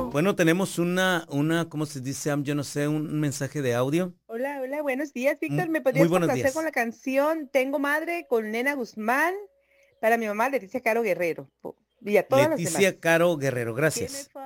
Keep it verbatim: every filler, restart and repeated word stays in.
Bueno, tenemos una, una, ¿cómo se dice? Am, yo no sé, un, un mensaje de audio. Hola, hola, buenos días, Mm, Víctor. ¿Me muy podrías buenos complacer con días. la canción Tengo Madre con Nena Guzmán para mi mamá Leticia Caro Guerrero po- y a todas las demás? Leticia Caro Guerrero, ¿Qué me gracias.